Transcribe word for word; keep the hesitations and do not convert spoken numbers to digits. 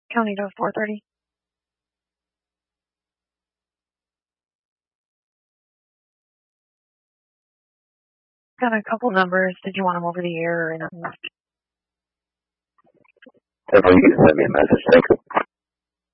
County to four thirty. Got a couple numbers. Did you want them over the air or anything? Definitely, you can send me a message. Thank you.